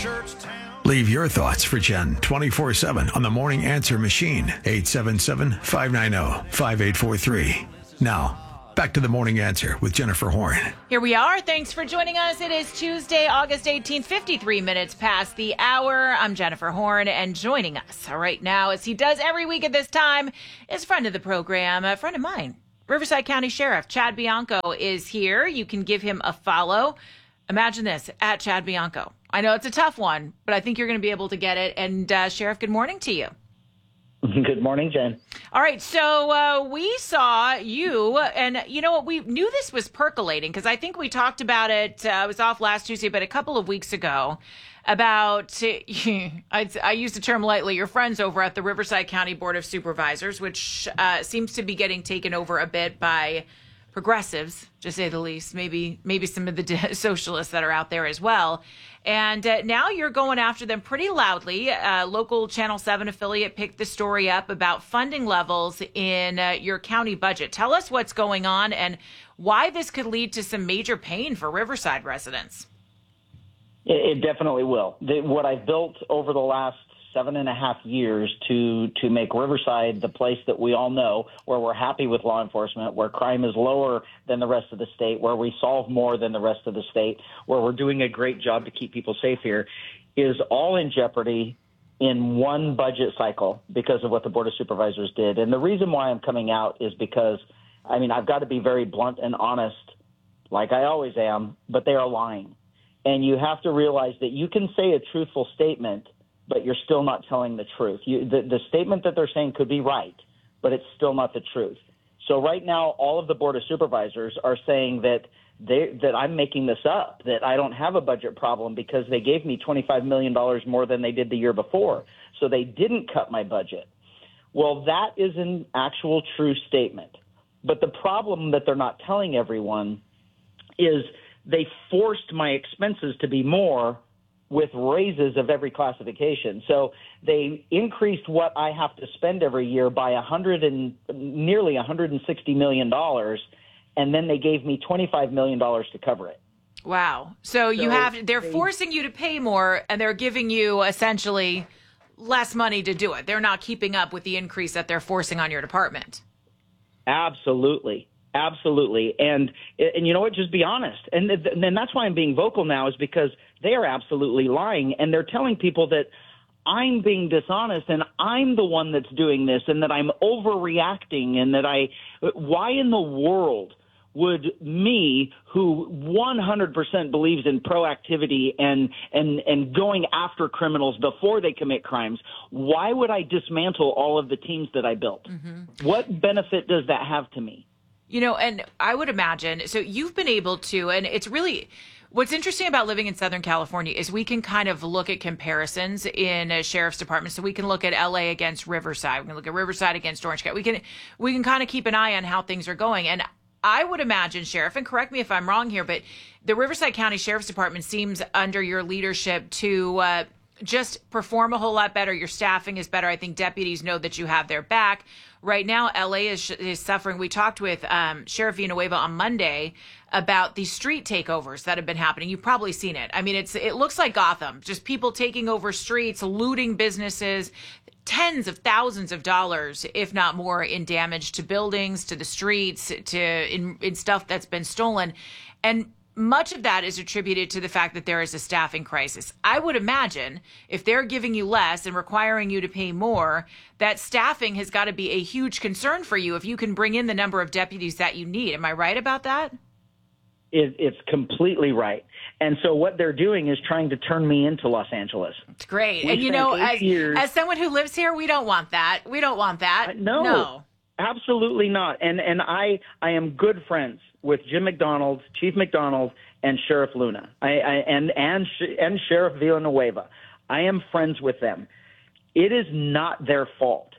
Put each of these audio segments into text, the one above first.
Leave your thoughts for Jen 24/7 on the Morning Answer machine, 877-590-5843. Now, back to the Morning Answer with Jennifer Horn. Here we are. Thanks for joining us. It is Tuesday, August 18th, 53 minutes past the hour. I'm Jennifer Horn, and joining us right now, as he does every week at this time, is a friend of the program, a friend of mine. Riverside County Sheriff Chad Bianco is here. You can give him a follow. Imagine this, at Chad Bianco. I know it's a tough one, but I think you're going to be able to get it. And Sheriff, good morning to you. Good morning, Jen. All right, so we saw you, and you know what, we knew this was percolating because I think we talked about it, I was off last Tuesday, but a couple of weeks ago, about, I use the term lightly, your friends over at the Riverside County Board of Supervisors, which seems to be getting taken over a bit by progressives, to say the least, maybe some of the socialists that are out there as well. And now you're going after them pretty loudly. Local Channel 7 affiliate picked the story up about funding levels in your county budget. Tell us what's going on and why this could lead to some major pain for Riverside residents. It definitely will. What I've built over the last 7.5 years to make Riverside the place that we all know, where we're happy with law enforcement, where crime is lower than the rest of the state, where we solve more than the rest of the state, where we're doing a great job to keep people safe here, is all in jeopardy in one budget cycle because of what the Board of Supervisors did. And the reason why I'm coming out is because, I mean, I've got to be very blunt and honest, like I always am, but they are lying. And you have to realize that you can say a truthful statement, but you're still not telling the truth. The statement that they're saying could be right, but it's still not the truth. So right now, all of the Board of Supervisors are saying that I'm making this up, that I don't have a budget problem because they gave me $25 million more than they did the year before. So they didn't cut my budget. Well, that is an actual true statement. But the problem that they're not telling everyone is they forced my expenses to be more with raises of every classification. So they increased what I have to spend every year by nearly $160 million, and then they gave me $25 million to cover it. Wow. So they're forcing you to pay more, and they're giving you essentially less money to do it. They're not keeping up with the increase that they're forcing on your department. Absolutely. Absolutely. And you know what, just be honest. And then that's why I'm being vocal now, is because they are absolutely lying. And they're telling people that I'm being dishonest and I'm the one that's doing this and that I'm overreacting and that why in the world would me, who 100% believes in proactivity and going after criminals before they commit crimes, why would I dismantle all of the teams that I built? Mm-hmm. What benefit does that have to me? You know, and I would imagine, so you've been able to, and it's really, what's interesting about living in Southern California is we can kind of look at comparisons in a sheriff's department. So we can look at LA against Riverside. We can look at Riverside against Orange County. We can kind of keep an eye on how things are going. And I would imagine, Sheriff, and correct me if I'm wrong here, but the Riverside County Sheriff's Department seems under your leadership to just perform a whole lot better. Your staffing is better. I think deputies know that you have their back. Right now, LA is suffering. We talked with Sheriff Villanueva on Monday about the street takeovers that have been happening. You've probably seen it. I mean, it looks like Gotham, just people taking over streets, looting businesses, tens of thousands of dollars, if not more, in damage to buildings, to the streets, in stuff that's been stolen. And much of that is attributed to the fact that there is a staffing crisis. I would imagine if they're giving you less and requiring you to pay more, that staffing has got to be a huge concern for you if you can bring in the number of deputies that you need. Am I right about that? It's completely right. And so what they're doing is trying to turn me into Los Angeles. It's great. And, you know, as someone who lives here, we don't want that. We don't want that. No, absolutely not. And I am good friends with Jim McDonald, Chief McDonald, and Sheriff Luna, and Sheriff Villanueva. I am friends with them. It is not their fault.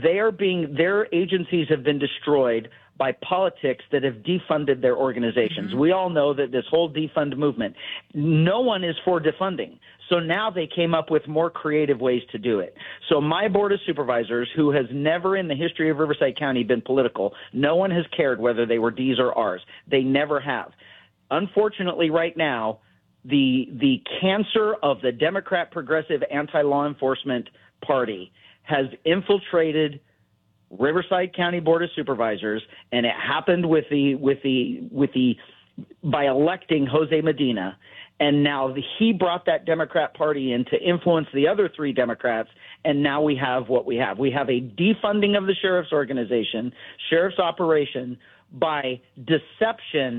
Their agencies have been destroyed by politics that have defunded their organizations. Mm-hmm. We all know that this whole defund movement, no one is for defunding. So now they came up with more creative ways to do it. So my Board of Supervisors, who has never in the history of Riverside County been political, no one has cared whether they were D's or R's. They never have. Unfortunately, right now, the cancer of the Democrat progressive anti-law enforcement party has infiltrated Riverside County Board of Supervisors, and it happened by electing Jose Medina. And now he brought that Democrat Party in to influence the other three Democrats, and now we have what we have. We have a defunding of the sheriff's organization, sheriff's operation, by deception,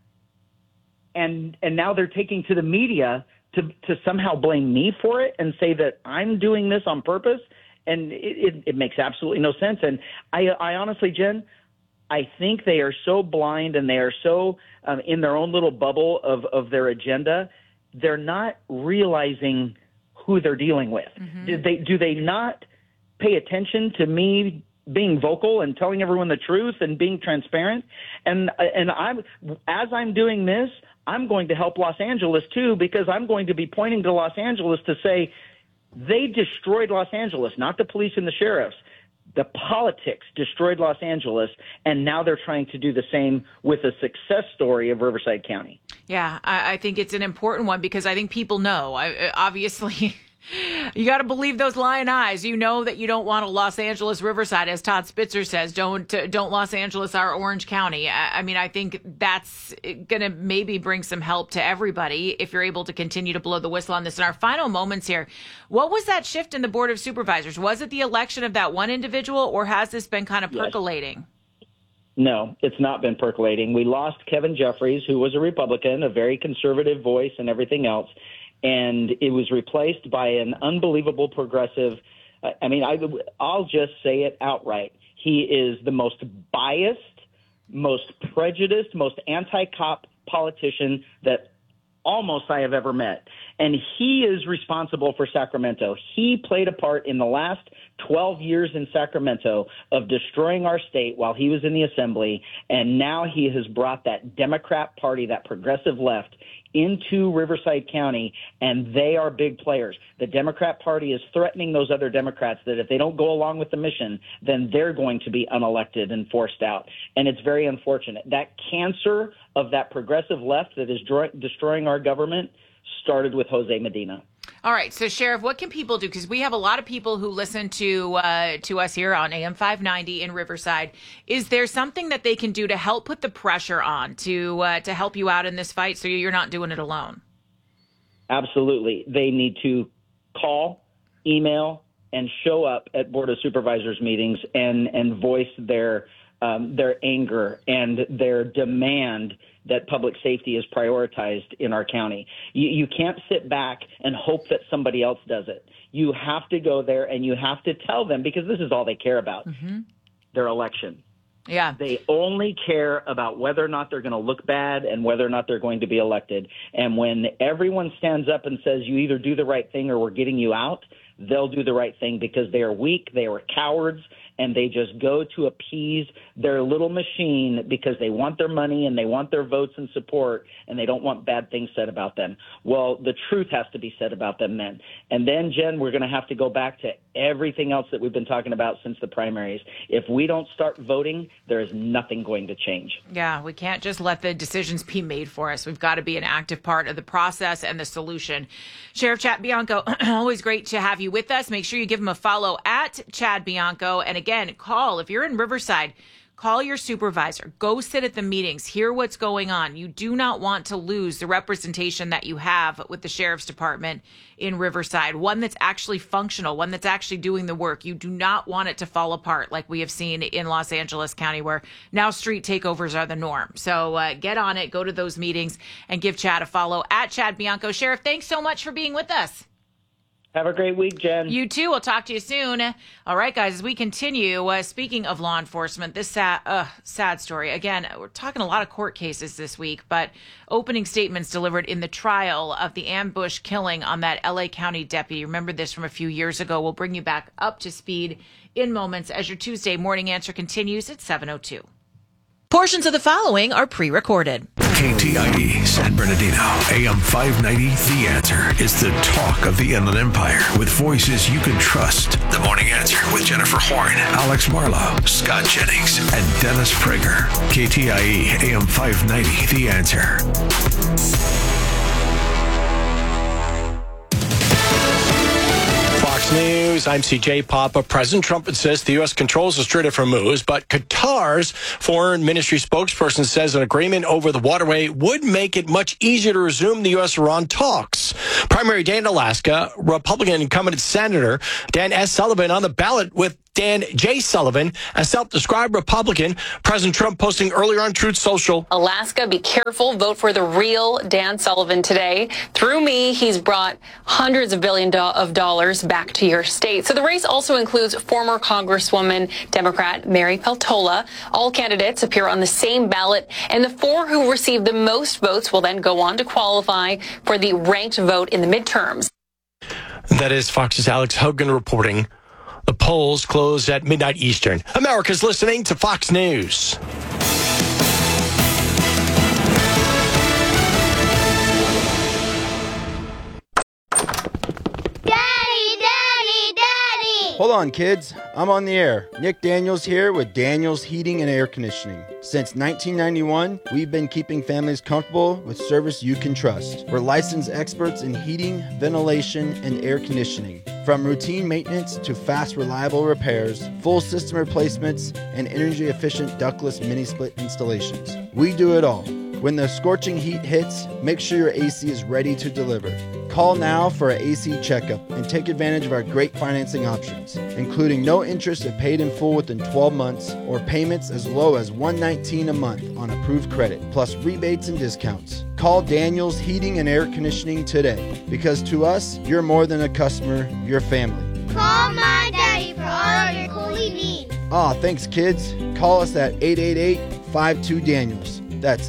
and now they're taking to the media to somehow blame me for it and say that I'm doing this on purpose, and it makes absolutely no sense. And I honestly, Jen, I think they are so blind and they are so in their own little bubble of their agenda, they're not realizing who they're dealing with. Mm-hmm. Do they not pay attention to me being vocal and telling everyone the truth and being transparent? And as I'm doing this, I'm going to help Los Angeles too, because I'm going to be pointing to Los Angeles to say they destroyed Los Angeles, not the police and the sheriffs. The politics destroyed Los Angeles, and now they're trying to do the same with the success story of Riverside County. Yeah, I think it's an important one because I think people know. Obviously, you got to believe those lying eyes. You know that you don't want a Los Angeles Riverside, as Todd Spitzer says. Don't Los Angeles our Orange County. I mean, I think that's going to maybe bring some help to everybody if you're able to continue to blow the whistle on this. In our final moments here, what was that shift in the Board of Supervisors? Was it the election of that one individual, or has this been kind of percolating? No, it's not been percolating. We lost Kevin Jeffries, who was a Republican, a very conservative voice and everything else. And it was replaced by an unbelievable progressive. I'll just say it outright. He is the most biased, most prejudiced, most anti-cop politician that almost I have ever met. And he is responsible for Sacramento. He played a part in the last 12 years in Sacramento of destroying our state while he was in the assembly. And now he has brought that Democrat Party, that progressive left, into Riverside County, and they are big players. The Democrat Party is threatening those other Democrats that if they don't go along with the mission, then they're going to be unelected and forced out. And it's very unfortunate. That cancer of that progressive left that is destroying our government started with Jose Medina. All right. So, Sheriff, what can people do? Because we have a lot of people who listen to us here on AM 590 in Riverside. Is there something that they can do to help put the pressure on to help you out in this fight so you're not doing it alone? Absolutely. They need to call, email, and show up at Board of Supervisors meetings and voice their anger and their demand that public safety is prioritized in our county. You can't sit back and hope that somebody else does it. You have to go there and you have to tell them, because this is all they care about, their election. Yeah. They only care about whether or not they're going to look bad and whether or not they're going to be elected. And when everyone stands up and says, you either do the right thing or we're getting you out, they'll do the right thing because they are weak, they are cowards, and they just go to appease their little machine because they want their money and they want their votes and support, and they don't want bad things said about them. Well, the truth has to be said about them then. And then, Jen, we're going to have to go back to everything else that we've been talking about since the primaries. If we don't start voting, there is nothing going to change. Yeah, we can't just let the decisions be made for us. We've got to be an active part of the process and the solution. Sheriff Chad Bianco, always great to have you with us. Make sure you give him a follow at Chad Bianco. And again, call. If you're in Riverside, call your supervisor. Go sit at the meetings. Hear what's going on. You do not want to lose the representation that you have with the Sheriff's Department in Riverside, one that's actually functional, one that's actually doing the work. You do not want it to fall apart like we have seen in Los Angeles County, where now street takeovers are the norm. So get on it, go to those meetings, and give Chad a follow at Chad Bianco. Sheriff, thanks so much for being with us. Have a great week, Jen. You too. We'll talk to you soon. All right, guys, as we continue, speaking of law enforcement, this sad story. Again, we're talking a lot of court cases this week, but opening statements delivered in the trial of the ambush killing on that LA County deputy. Remember this from a few years ago. We'll bring you back up to speed in moments as your Tuesday morning answer continues at 7:02. Portions of the following are pre-recorded. KTIE San Bernardino, AM 590, The Answer is the talk of the Inland Empire with voices you can trust. The Morning Answer with Jennifer Horn, Alex Marlowe, Scott Jennings, and Dennis Prager. KTIE AM 590, The Answer. News. I'm CJ Papa. President Trump insists the U.S. controls the Strait of Hormuz, but Qatar's foreign ministry spokesperson says an agreement over the waterway would make it much easier to resume the U.S.-Iran talks. Primary day in Alaska, Republican incumbent Senator Dan S. Sullivan on the ballot with Dan J. Sullivan, a self-described Republican. President Trump posting earlier on Truth Social. Alaska, be careful. Vote for the real Dan Sullivan today. Through me, he's brought hundreds of billions of dollars back to your state. So the race also includes former Congresswoman Democrat Mary Peltola. All candidates appear on the same ballot, and the 4 who receive the most votes will then go on to qualify for the ranked vote in the midterms. That is Fox's Alex Hogan reporting. The polls close at midnight Eastern. America's listening to Fox News. Hold on, kids. I'm on the air. Nick Daniels here with Daniels Heating and Air Conditioning. Since 1991, we've been keeping families comfortable with service you can trust. We're licensed experts in heating, ventilation, and air conditioning. From routine maintenance to fast, reliable repairs, full system replacements, and energy-efficient ductless mini-split installations. We do it all. When the scorching heat hits, make sure your AC is ready to deliver. Call now for an AC checkup and take advantage of our great financing options, including no interest if paid in full within 12 months or payments as low as $119 a month on approved credit, plus rebates and discounts. Call Daniels Heating and Air Conditioning today, because to us, you're more than a customer, you're family. Call my daddy for all your cooling needs. Thanks, kids. Call us at 888-52-DANIELS. That's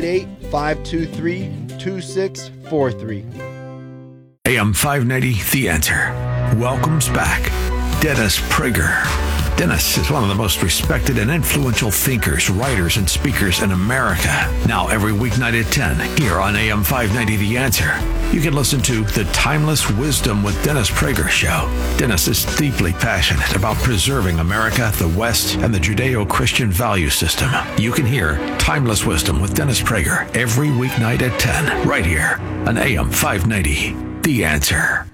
888-523-2643. AM 590, The Answer, welcomes back Dennis Prager. Dennis is one of the most respected and influential thinkers, writers, and speakers in America. Now every weeknight at 10 here on AM 590, The Answer, you can listen to The Timeless Wisdom with Dennis Prager show. Dennis is deeply passionate about preserving America, the West, and the Judeo-Christian value system. You can hear Timeless Wisdom with Dennis Prager every weeknight at 10 right here on AM 590, The Answer.